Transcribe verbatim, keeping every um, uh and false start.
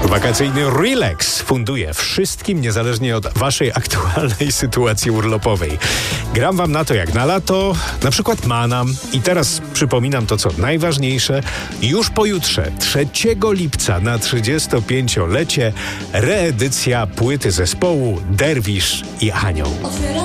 Wakacyjny Relax funduje wszystkim, niezależnie od waszej aktualnej sytuacji urlopowej. Gram wam na to jak na lato, na przykład Manam. I teraz przypominam to, co najważniejsze. Już pojutrze, trzeciego lipca na trzydziestopięciolecie reedycja płyty zespołu Derwisz i Anioł.